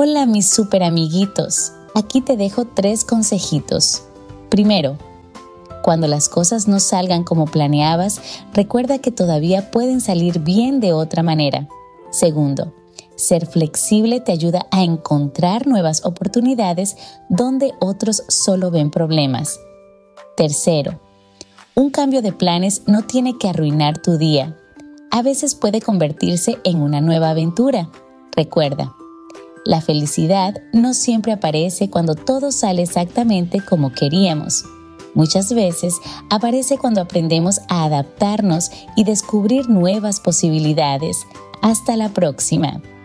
Hola mis super amiguitos, aquí te dejo 3 consejitos. Primero, cuando las cosas no salgan como planeabas, recuerda que todavía pueden salir bien de otra manera. Segundo, ser flexible te ayuda a encontrar nuevas oportunidades donde otros solo ven problemas. Tercero, un cambio de planes no tiene que arruinar tu día. A veces puede convertirse en una nueva aventura. Recuerda, la felicidad no siempre aparece cuando todo sale exactamente como queríamos. Muchas veces aparece cuando aprendemos a adaptarnos y descubrir nuevas posibilidades. Hasta la próxima.